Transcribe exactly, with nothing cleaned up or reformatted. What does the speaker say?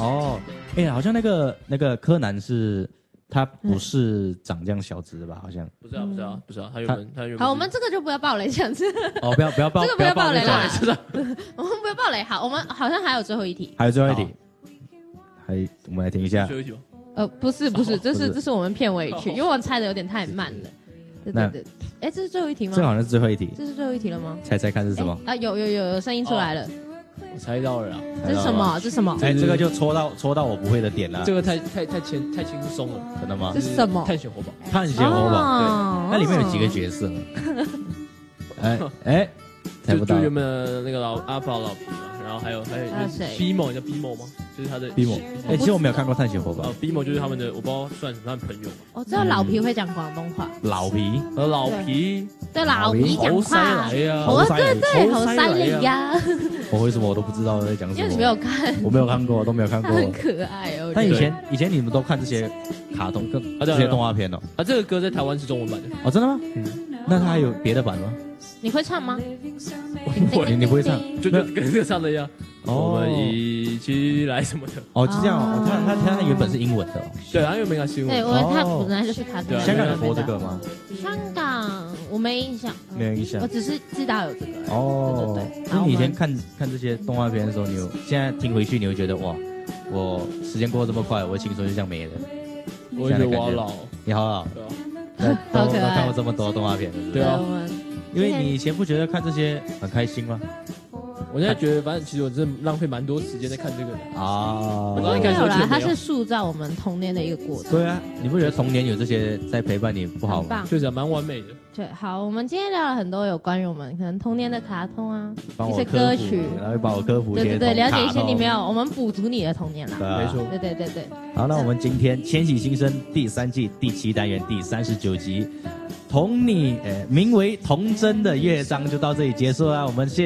哦，哎，好像那个那个柯南是。他不是长这样小只的吧？好像不是啊，不是啊，不是啊，他原本他原本好，我们这个就不要爆雷这样子。 哦，不要不要爆， 这个不要爆雷啦， 是的， 我们不要爆雷。好，我们好像还有最后一题， 还有最后一题，还我们来听一下。 最后一题吗？ 呃，不是不是，这是这是我们片尾曲， 哦因为我猜的有点太慢了。对对对，哎，这是最后一题吗？ 这好像是最后一题。 这是最后一题了吗？ 猜猜看是什么？ 啊，有有有有声音出来了。 我猜到了啦， 这是什么？这是什么？ 哎，这个就戳到戳到我不会的点了。 这个太太太轻太轻松了， 真的吗？ 这是什么？ 探险活宝。 探险活宝，对，那里面有几个角色？哎哎，猜不到。 就原本的那个老阿宝老皮嘛，然后还有还有谁 ？Bimo， 你知道 Bimo 吗？就是他的 Bimo。哎，其实我没有看过探险活宝。 哦 ，Bimo 就是他们的，我不知道算什么，他们朋友嘛。 我知道老皮会讲广东话。 老皮， 呃，老皮， 对老皮讲话。 来呀， 我对对，好犀利呀！ 我为什么我都不知道在讲什么？ 因为你没有看， 我没有看过，都没有看过。 很可爱哦。 那以前以前你们都看这些卡通跟这些动画片哦？ 啊，这个歌在台湾是中文版的。 哦，真的吗？嗯。那它还有别的版吗？ 你会唱吗？ 我你你不会唱， 就跟跟这个唱的一样。我们一起来什么的。 哦，就这样哦。他他他原本是英文的。 对，他原本是英文。 对，我他本来就是卡通。 香港有播这个吗？ 香港我没印象。 没有印象。 我只是知道有这个。 哦。对对对。那你以前看看这些动画片的时候，你有现在听回去，你会觉得哇，我时间过得这么快，我的青春就这样没了。 我觉得我好老。 你好老。 对啊。好可爱。 看过这么多动画片， 对啊。 因为你以前不觉得看这些很开心吗？ 我现在觉得，反正其实我真的浪费蛮多时间在看这个的啊。 我觉得没有啦，它是塑造我们童年的一个过程。 对啊，你不觉得童年有这些在陪伴你不好吗？ 确实蛮完美的。 对，好，我们今天聊了很多有关于我们可能童年的卡通啊，一些歌曲， 然后帮我科普一些， 对对对，了解一些你没有，我们补足你的童年啦。 没错， 对对对对。 好，那我们今天《千禧新生》第三季第七单元第三十九集，同你呃名为童真的乐章就到这里结束啦，我们谢。